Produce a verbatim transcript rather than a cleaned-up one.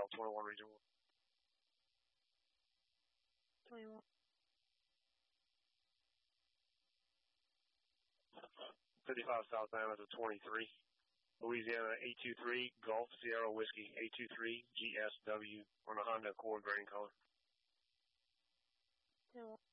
L twenty-one Region one. twenty-one. fifty-five South Diameter twenty-three. Louisiana eight two three, Gulf Sierra Whiskey eight two three, G S W on a Honda Accord green color. two.